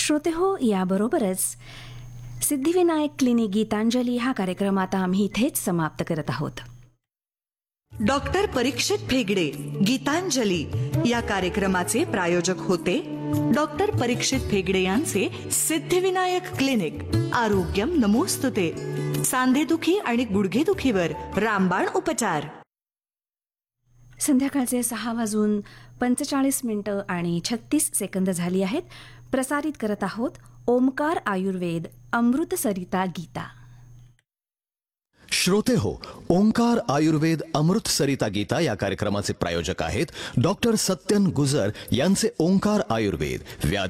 श्रोते हो, याबरोबरच सिद्धिविनायक क्लिनिक गीतांजली हा कार्यक्रम आता आम्ही इथेच समाप्त करत आहोत. डॉक्टर परीक्षित भेगडे गीतांजली या कार्यक्रमाचे प्रायोजक होते डॉक्टर परीक्षित भेगडे यांचे सिद्धिविनायक क्लिनिक. आरोग्यम नमोस्तुते. सांधेदुखी आणि गुडघेदुखीवर रामबाण उपचार. संध्याकाळचे 6:45 आणि 36 सेकंद झाली आहेत. प्रसारित करत आहोत ओमकार आयुर्वेद अमृत सरिता गीता. श्रोते हो, ओंकार आयुर्वेद अमृत सरिता गीता या कार्यक्रमाचे प्रायोजक आहेत डॉक्टर सत्यन गुजर यांचे ओंकार आयुर्वेद. व्याधी